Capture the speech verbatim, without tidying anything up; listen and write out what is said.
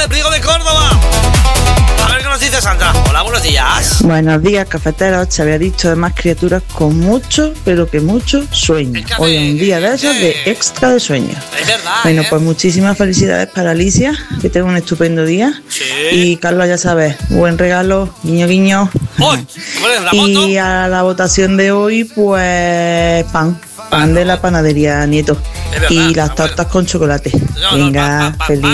del Priego de Córdoba. A ver qué nos dice Sandra. Hola, buenos días. Buenos días, cafeteros. Se había dicho de más criaturas con mucho, pero que mucho sueño. Hoy es un día de esos de extra de sueño. Es verdad. Bueno, ¿eh? pues muchísimas felicidades para Alicia, que tenga un estupendo día. Sí. Y Carlos, ya sabes, buen regalo, guiño, guiño. ¡Uy! ¿Cuál es la moto? Y a la votación de hoy, pues pan. Pan de la panadería Nieto. Es verdad, Y las ah, tartas bueno. con chocolate. No, no, Venga, pa- pa- pa- feliz.